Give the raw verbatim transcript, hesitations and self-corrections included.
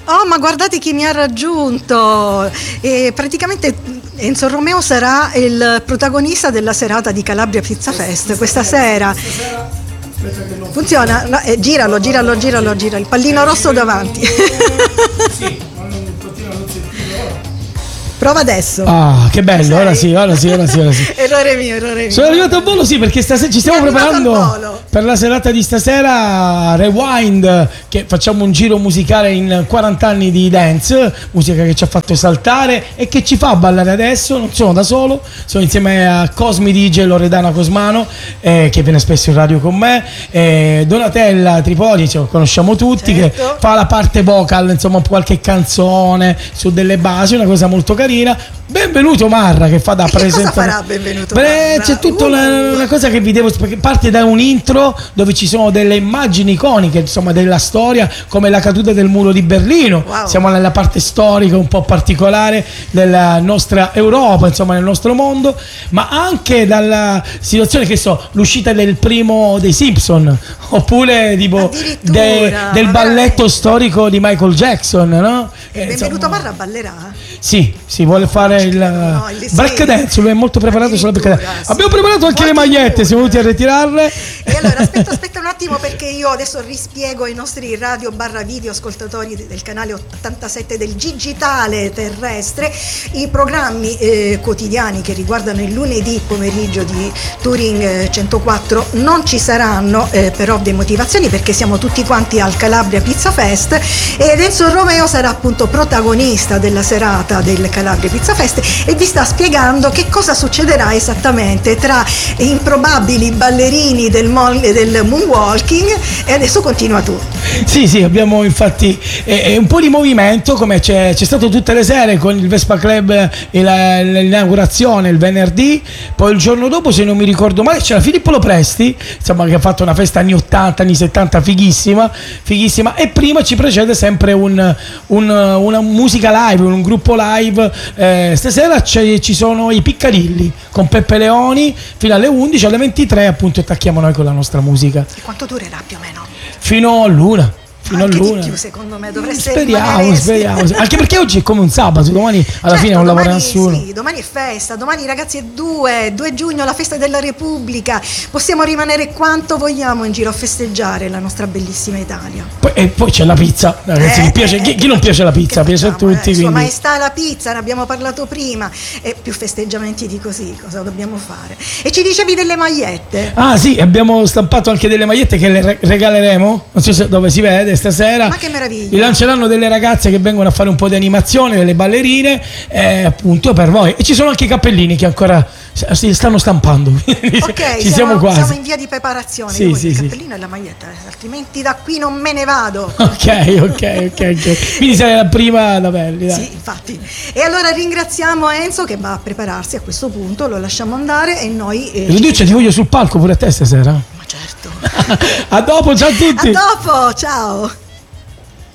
Oh, ma guardate chi mi ha raggiunto! E praticamente Enzo Romeo sarà il protagonista della serata di Calabria Pizza Fest questa sera. Funziona? No, eh, giralo, giralo, giralo, giralo. Il pallino rosso davanti. Sì, ma non continua a non sentirlo. Prova adesso. Ah, che bello, ora sì, ora sì, ora sì, ora sì. Errore mio, errore mio. Sono arrivato a volo, sì, perché stasera ci stiamo È arrivato preparando al volo. per la serata di stasera Rewind, che facciamo un giro musicale in quaranta anni di dance, musica che ci ha fatto saltare e che ci fa ballare adesso. Non sono da solo, sono insieme a Cosmi D J Loredana Cosmano, eh, che viene spesso in radio con me, eh, Donatella Tripoli, ce lo conosciamo tutti, Certo. che fa la parte vocal, insomma qualche canzone su delle basi, una cosa molto carina. Benvenuto Marra, che fa da E che cosa presentatore. farà Benvenuto Beh, Marra? c'è tutta Uh. una, una cosa che vi devo spiegare. Parte da un intro dove ci sono delle immagini iconiche, insomma, della storia, come la caduta del muro di Berlino. Wow. Siamo nella parte storica un po' particolare della nostra Europa, insomma, nel nostro mondo, ma anche dalla situazione, che so, l'uscita del primo dei Simpson, oppure tipo Addirittura, de- del ma balletto veramente. storico di Michael Jackson, no? E Eh, Benvenuto insomma, Marra ballerà? sì, si vuole fare il No, il- break sì. dance, lui è molto preparato sulla break dance. Addirittura, sì. Abbiamo preparato anche le Molti magliette, siamo mood. venuti a ritirarle. E allora aspetta, aspetta un attimo, perché io adesso rispiego ai nostri radio barra video ascoltatori del canale ottantasette del digitale terrestre i programmi eh, quotidiani che riguardano il lunedì pomeriggio di Touring eh, centoquattro. Non ci saranno eh, per ovvie motivazioni, perché siamo tutti quanti al Calabria Pizza Fest ed Enzo Romeo sarà appunto protagonista della serata del Calabria Pizza Fest e vi sta spiegando che cosa succederà esattamente tra improbabili ballerini del, mon- del moonwalking. E adesso continua tu. Sì, sì, abbiamo infatti eh, eh, un po' di movimento, come c'è, c'è stato tutte le sere con il Vespa Club e la, l'inaugurazione il venerdì. Poi il giorno dopo, se non mi ricordo male, c'era Filippo Lopresti, insomma, che ha fatto una festa anni ottanta, anni settanta fighissima, fighissima. E prima ci precede sempre un, un, una musica live, un gruppo live. Eh, stasera c'è, ci sono i Piccarilli con Peppe Leoni fino alle undici, alle ventitré appunto attacchiamo noi con la nostra musica E quanto durerà più o meno? fino a l'una. Fino Anche a di l'una. più, secondo me dovreste Speriamo, rimanere- speriamo. Anche perché oggi è come un sabato, domani alla Certo, fine non lavora domani, nessuno. Sì, domani è festa, domani ragazzi è due, due giugno, la festa della Repubblica. Possiamo rimanere quanto vogliamo in giro a festeggiare la nostra bellissima Italia. Poi, e poi c'è la pizza, ragazzi, Eh, chi, piace, chi, chi non piace la pizza? Che Piace a facciamo, tutti. eh? Sua Quindi. Maestà la pizza, ne abbiamo parlato prima. E più festeggiamenti di così, cosa dobbiamo fare? E ci dicevi delle magliette? Ah sì, abbiamo stampato anche delle magliette che le re- regaleremo, non so se, dove si vede stasera. Ma che meraviglia. Vi lanceranno delle ragazze che vengono a fare un po' di animazione, delle ballerine, eh, appunto per voi. E ci sono anche i cappellini che ancora si stanno stampando. Ok, ci siamo, siamo quasi. siamo in via di preparazione. Sì, Io voglio sì, il sì. cappellino e la maglietta, eh, altrimenti da qui non me ne vado. Ok, ok, ok, ok. Quindi sei la prima da belli, dai. Sì, infatti. E allora ringraziamo Enzo che va a prepararsi a questo punto, lo lasciamo andare e noi... eh, Riduce, ti voglio sul palco pure a te stasera. Ma certo. A dopo, ciao a tutti. A dopo, ciao.